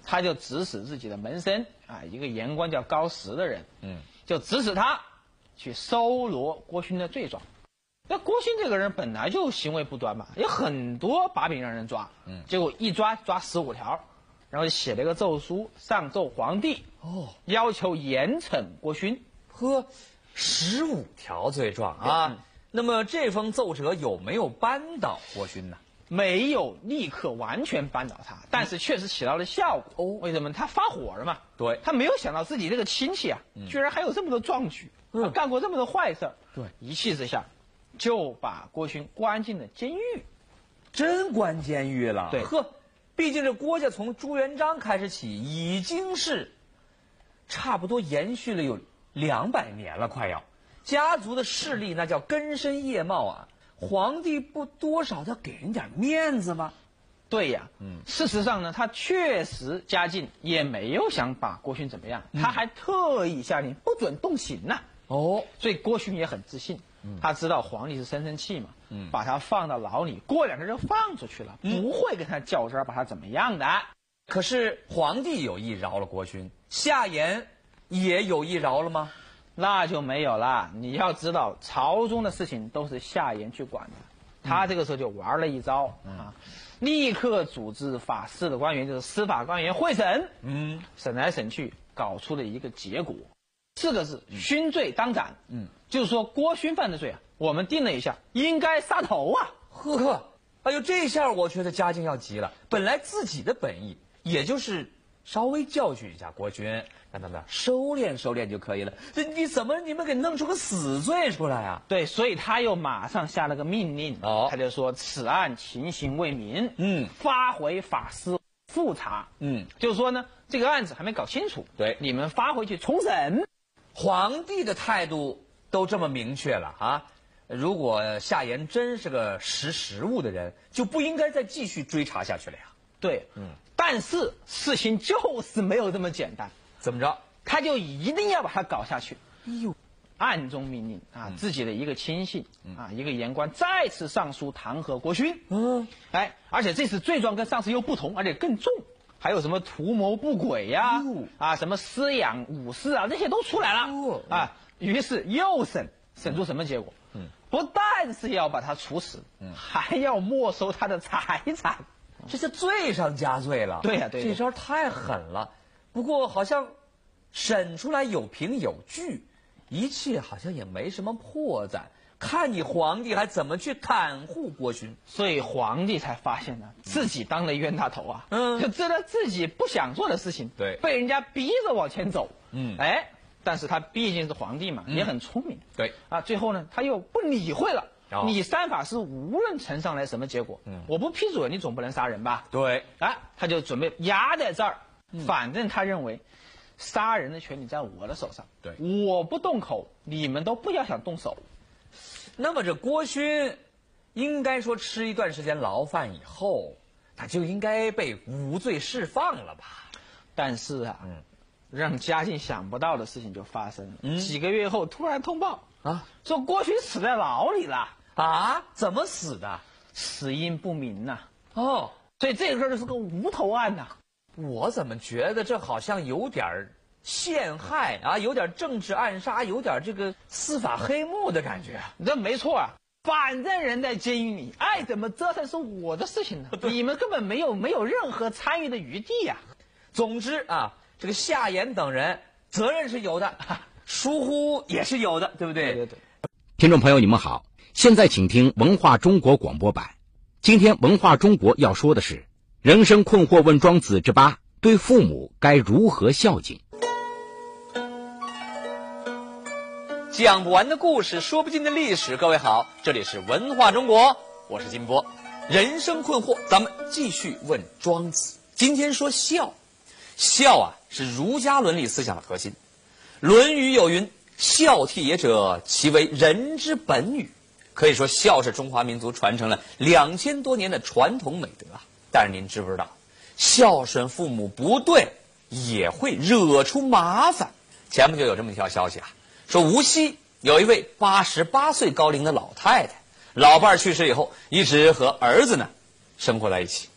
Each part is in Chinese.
他就指使自己的门生啊，一个言官叫高石的人，就指使他去搜罗郭勋的罪状。那郭勋这个人本来就行为不端嘛，有很多把柄让人抓，结果一抓15条，然后就写了一个奏书上奏皇帝，要求严惩郭勋。 呵，15条罪状啊！那么这封奏折有没有扳倒郭勋呢？ 没有立刻完全扳倒他，但是确实起到了效果。为什么？他发火了嘛。 对， 他没有想到自己这个亲戚啊，居然还有这么多壮举，干过这么多坏事。 对， 一气之下，就把郭勋关进了监狱。 真关监狱了？ 对， 呵，毕竟这郭家从朱元璋开始起，已经是差不多延续了有200年了，快要。家族的势力那叫根深叶茂啊。皇帝不多少要给人点面子吗？ 对呀，事实上呢，他确实嘉靖也没有想把郭勋怎么样，他还特意下令不准动刑呢。所以郭勋也很自信，他知道皇帝是生气嘛，把他放到牢里，过2天就放出去了，不会跟他较真儿，把他怎么样的。 可是皇帝有意饶了郭勋，夏言也有意饶了吗？ 那就没有了。你要知道，朝中的事情都是夏言去管的，他这个时候就玩了一招立刻组织法司的官员，就是司法官员会审，审来审去，搞出了一个结果，4个字：勋罪当斩。就是说郭勋犯的罪啊，我们定了一下，应该杀头啊。 呵，哎呦，这下我觉得嘉靖要急了。本来自己的本意也就是稍微教训一下郭勋，让他们收敛收敛就可以了。你们给弄出个死罪出来啊？ 对，所以他又马上下了个命令，他就说此案情形未明，发回法司复查，就是说呢，这个案子还没搞清楚， 对， 你们发回去重审。 皇帝的态度都这么明确了啊！如果夏言真是个识时务的人，就不应该再继续追查下去了呀。 对，但是事情就是没有这么简单。 怎么着？ 他就一定要把它搞下去。暗中命令自己的一个亲信一个言官再次上书弹劾郭勋。而且这次罪状跟上次又不同，而且更重，还有什么图谋不轨呀，什么私养武士啊，这些都出来了。于是又审出什么结果？不但是要把他处死，还要没收他的财产。 这是罪上加罪了。 对呀， 这招太狠了。不过好像审出来有凭有据，一切好像也没什么破绽。看你皇帝还怎么去袒护郭勋。 所以皇帝才发现呢，自己当了冤大头啊，就做了自己不想做的事情， 对， 被人家逼着往前走。但是他毕竟是皇帝嘛，也很聪明。 对最后呢，他又不理会了。你三法师无论呈上来什么结果，我不批准，你总不能杀人吧？ 对， 他就准备压在这儿。反正他认为，杀人的权利在我的手上， 对， 我不动口，你们都不要想动手。 那么这郭勋，应该说吃一段时间牢饭以后，他就应该被无罪释放了吧？ 但是让嘉靖想不到的事情就发生了。几个月后突然通报说郭勋死在牢里了。 怎么死的？ 死因不明呐。 所以这个事儿就是个无头案呐。 我怎么觉得这好像有点陷害有点政治暗杀，有点这个司法黑幕的感觉。 这没错啊，反正人在监狱里，爱怎么折腾是我的事情呢，你们根本没有任何参与的余地呀。 总之这个夏言等人责任是有的，疏忽也是有的，对不对？ 对。 听众朋友你们好，现在请听文化中国广播版。今天文化中国要说的是人生困惑问庄子之8，对父母该如何孝敬。 讲不完的故事，说不尽的历史。各位好，这里是文化中国，我是金波。人生困惑，咱们继续问庄子。今天说孝，孝是儒家伦理思想的核心。《论语》有云：孝悌也者，其为人之本与。可以说孝是中华民族传承了2000多年的传统美德但是您知不知道，孝顺父母不对也会惹出麻烦。前面就有这么一条消息说无锡有一位88岁高龄的老太太，老伴去世以后，一直和儿子呢生活在一起。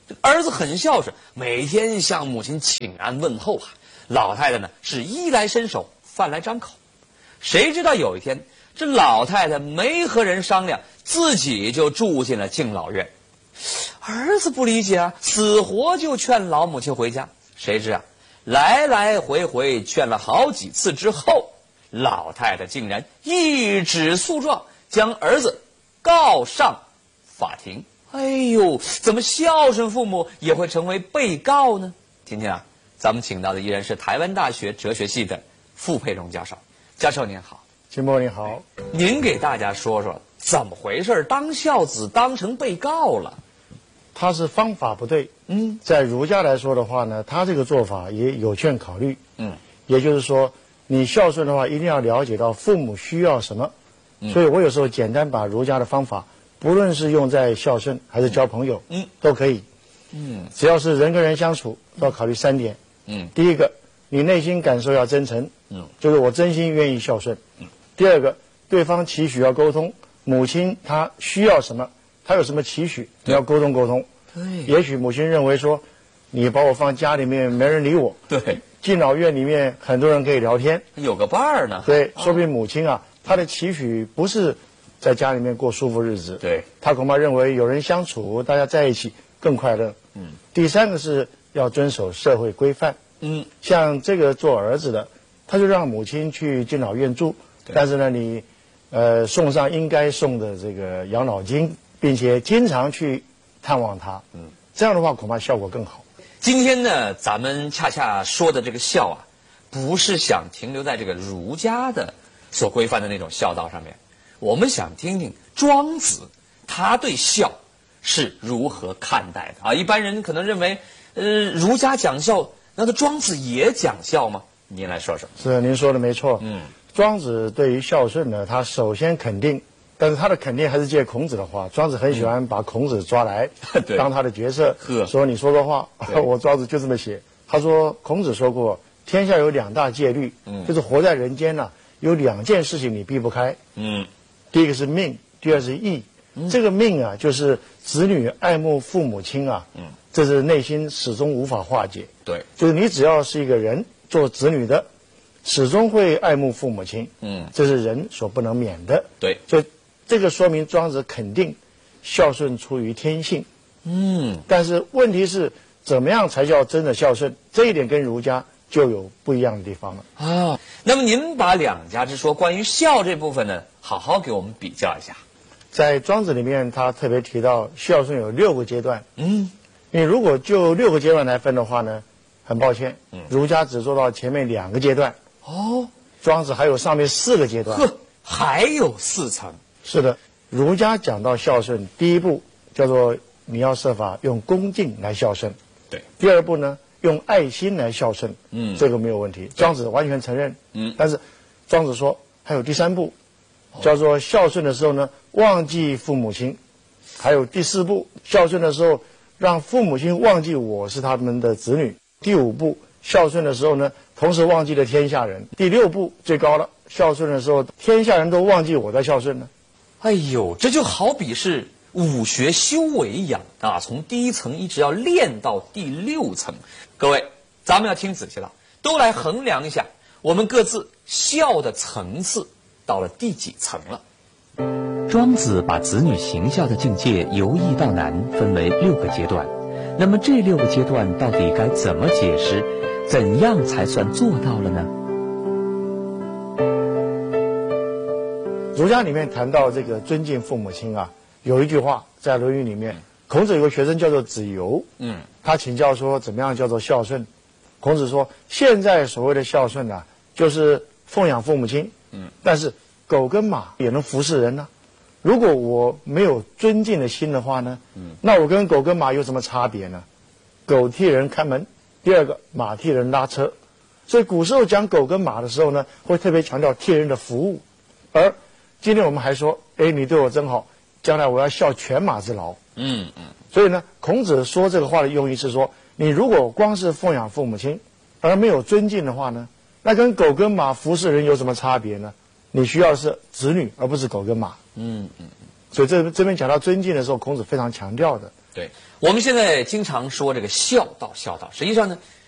儿子很孝顺，每天向母亲请安问候啊。老太太呢是衣来伸手，饭来张口。谁知道有一天，这老太太没和人商量，自己就住进了敬老院。儿子不理解啊，死活就劝老母亲回家。谁知啊，来来回回劝了好几次之后，老太太竟然一纸诉状将儿子告上法庭。哎呦，怎么孝顺父母也会成为被告呢？今天啊，咱们请到的依然是台湾大学哲学系的傅佩荣教授。教授您好。 金波您好。 您给大家说说怎么回事，当孝子当成被告了？ 他是方法不对。在儒家来说的话呢，他这个做法也有欠考虑。也就是说，你孝顺的话，一定要了解到父母需要什么。所以我有时候简单把儒家的方法，不论是用在孝顺还是交朋友，都可以。只要是人跟人相处，都要考虑3点。第一个，你内心感受要真诚。就是我真心愿意孝顺。第二个，对方期许要沟通，母亲她需要什么，她有什么期许，你要沟通沟通。也许母亲认为说，你把我放家里面没人理我， 对， 敬老院里面很多人可以聊天， 有个伴儿呢。 对，说明母亲啊，她的期许不是在家里面过舒服日子， 对， 她恐怕认为有人相处，大家在一起更快乐。第三个是要遵守社会规范。像这个做儿子的，他就让母亲去敬老院住，但是呢，你送上应该送的这个养老金，并且经常去探望他。这样的话恐怕效果更好。 今天呢，咱们恰恰说的这个孝啊，不是想停留在这个儒家的所规范的那种孝道上面，我们想听听庄子他对孝是如何看待的啊？一般人可能认为，儒家讲孝，那么庄子也讲孝吗？您来说说。 是，您说的没错。庄子对于孝顺呢，他首先肯定，但是他的肯定还是借孔子的话。庄子很喜欢把孔子抓来当他的角色，说你说的话，我庄子就这么写。他说孔子说过，天下有2大戒律，就是活在人间呢，有2件事情你避不开。第一个是命，第二是义。这个命啊，就是子女爱慕父母亲啊，这是内心始终无法化解。 对， 就是你只要是一个人做子女的，始终会爱慕父母亲。这是人所不能免的。 对， 所以这个说明庄子肯定孝顺出于天性。但是问题是，怎么样才叫真的孝顺？这一点跟儒家就有不一样的地方了。 那么您把两家之说关于孝这部分呢，好好给我们比较一下。 在庄子里面，他特别提到孝顺有6个阶段。你如果就6个阶段来分的话呢，很抱歉，儒家只做到前面2个阶段。庄子还有上面4个阶段。 还有4层。 是的，儒家讲到孝顺，第一步叫做你要设法用恭敬来孝顺。 对。 第二步呢，用爱心来孝顺。这个没有问题，庄子完全承认。但是庄子说还有第3步，叫做孝顺的时候呢，忘记父母亲。还有第4步，孝顺的时候让父母亲忘记我是他们的子女。第5步，孝顺的时候呢，同时忘记了天下人。第6步最高了，孝顺的时候天下人都忘记我在孝顺呢。 哎呦，这就好比是武学修为一样啊，从第1层一直要练到第6层。各位，咱们要听仔细了，都来衡量一下我们各自孝的层次到了第几层了。 庄子把子女行孝的境界由易到难分为6个阶段，那么这6个阶段到底该怎么解释？怎样才算做到了呢？ 儒家里面谈到这个尊敬父母亲啊，有一句话在《论语》里面，孔子有个学生叫做子游，他请教说怎么样叫做孝顺。孔子说，现在所谓的孝顺啊，就是奉养父母亲，但是狗跟马也能服侍人呢。如果我没有尊敬的心的话呢，那我跟狗跟马有什么差别呢？狗替人看门，第二个马替人拉车。所以古时候讲狗跟马的时候呢，会特别强调替人的服务。而今天我们还说，你对我真好，将来我要效犬马之劳。所以呢，孔子说这个话的用意是说，你如果光是奉养父母亲，而没有尊敬的话呢，那跟狗跟马服侍人有什么差别呢？你需要的是子女，而不是狗跟马。所以这边讲到尊敬的时候，孔子非常强调的。 对，我们现在经常说这个孝道，实际上呢，